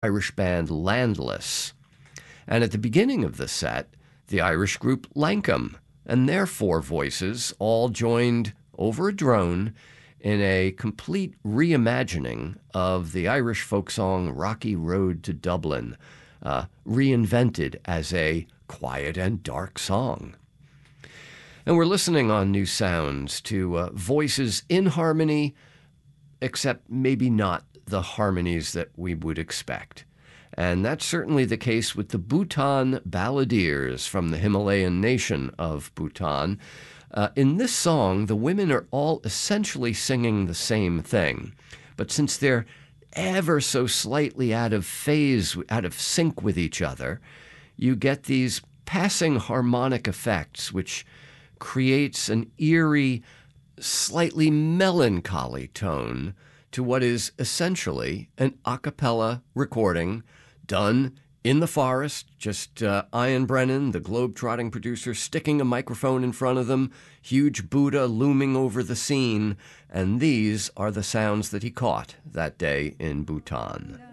Irish band Landless. And at the beginning of the set, the Irish group Lankum and their four voices all joined over a drone in a complete reimagining of the Irish folk song Rocky Road to Dublin, reinvented as a quiet and dark song. And we're listening on New Sounds to voices in harmony, except maybe not the harmonies that we would expect. And that's certainly the case with the Bhutan Balladeers from the Himalayan nation of Bhutan. In this song, the women are all essentially singing the same thing. But since they're ever so slightly out of phase, out of sync with each other, you get these passing harmonic effects, which creates an eerie, slightly melancholy tone to what is essentially an a cappella recording done in the forest, just Ian Brennan, the globe-trotting producer, sticking a microphone in front of them, huge Buddha looming over the scene, and these are the sounds that he caught that day in Bhutan.